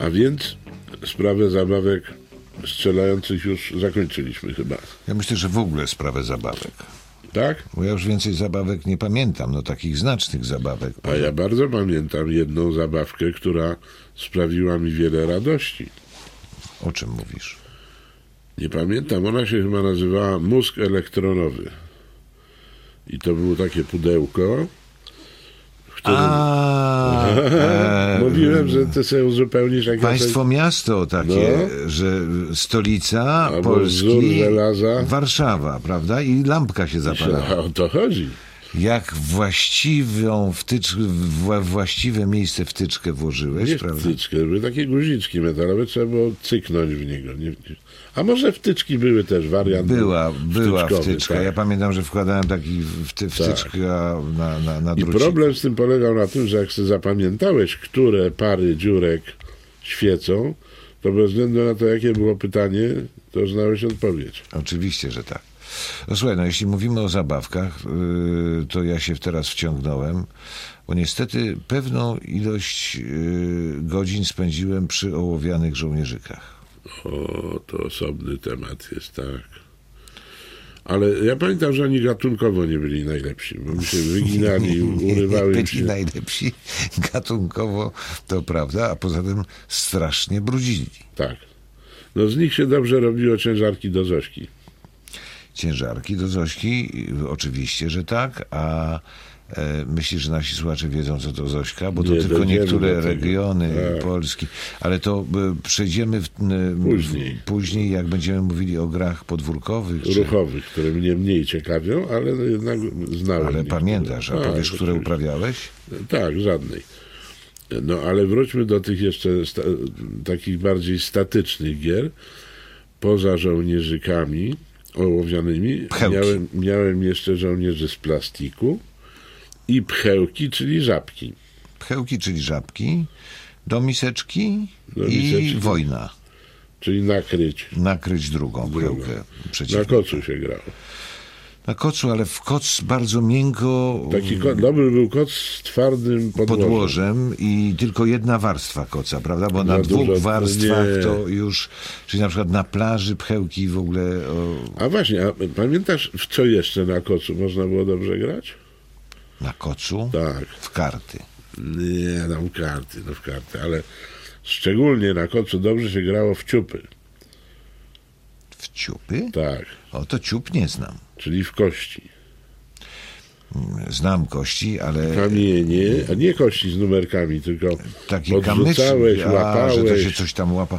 A więc sprawę zabawek strzelających już zakończyliśmy chyba. Ja myślę, że w ogóle sprawę zabawek. Tak? Bo ja już więcej zabawek nie pamiętam, no takich znacznych zabawek. A ja bardzo pamiętam jedną zabawkę, która sprawiła mi wiele radości. O czym mówisz? Nie pamiętam, ona się chyba nazywała mózg elektronowy. I to było takie pudełko, w którym... Mówiłem, że ty sobie uzupełnisz jak Państwo miasto takie, że stolica Polski, wzór żelaza. Warszawa, prawda? I lampka się zapalała. O to chodzi. Jak właściwe miejsce wtyczkę włożyłeś, Nie prawda? wtyczkę, były takie guziczki metalowe, trzeba było cyknąć w niego. A może wtyczki były też, wariant Była wtyczka. Tak. Ja pamiętam, że wkładałem taki wtyczkę na I drucik. problem z tym polegał na tym, że jak sobie zapamiętałeś, które pary dziurek świecą, to bez względu na to, jakie było pytanie, to znałeś odpowiedź. Oczywiście, że tak. No słuchaj, jeśli mówimy o zabawkach, to ja się teraz wciągnąłem, bo niestety pewną ilość godzin spędziłem przy ołowianych żołnierzykach. O, to osobny temat jest, tak. Ale ja pamiętam, że oni gatunkowo nie byli najlepsi, bo mi się wyginali, urywały Byli mi się. najlepsi gatunkowo, to prawda, a poza tym strasznie brudzili. Tak. No z nich się dobrze robiło ciężarki do Zośki. Ciężarki do Zośki, oczywiście, że tak, a myślisz, że nasi słuchacze wiedzą, co to Zośka? Bo to Nie, tylko dojdziemy do niektóre tego. regiony Tak. Polski. Ale to przejdziemy później, jak będziemy mówili o grach podwórkowych. Ruchowych, które mnie mniej ciekawią, ale jednak znałem. Ale niektóre. pamiętasz, a powiesz, które oczywiście. uprawiałeś? Tak, żadnej. No ale wróćmy do tych jeszcze takich bardziej statycznych gier. Poza żołnierzykami ołowianymi miałem jeszcze żołnierzy z plastiku i pchełki, czyli żabki. Pchełki, czyli żabki, do miseczki miseczki. I wojna. Czyli Nakryć drugą pchełkę. Na kocu się grało. Na kocu, ale w koc bardzo miękko. Taki dobry był koc z twardym podłożem i tylko jedna warstwa koca, prawda? Bo na dwóch warstwach to już, czyli na przykład na plaży pchełki w ogóle... A właśnie, a pamiętasz, w co jeszcze na kocu można było dobrze grać? Na kocu? Tak. W karty. Nie, w karty, ale szczególnie na kocu dobrze się grało w ciupy. W ciupy? Tak. O, to ciup nie znam. Czyli w kości. Znam kości, ale... Kamienie, a nie kości z numerkami, tylko takie podrzucałeś, łapałeś. że to się coś tam łapa.